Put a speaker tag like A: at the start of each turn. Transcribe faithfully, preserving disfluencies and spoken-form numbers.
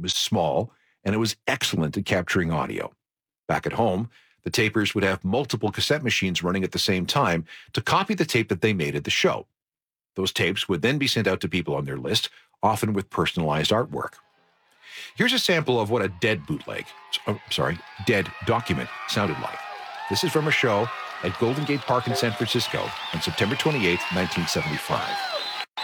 A: was small, and it was excellent at capturing audio. Back at home, the tapers would have multiple cassette machines running at the same time to copy the tape that they made at the show. Those tapes would then be sent out to people on their list, often with personalized artwork. Here's a sample of what a dead bootleg, oh, sorry, dead document sounded like. This is from a show at Golden Gate Park in San Francisco on September twenty-eighth, nineteen seventy-five.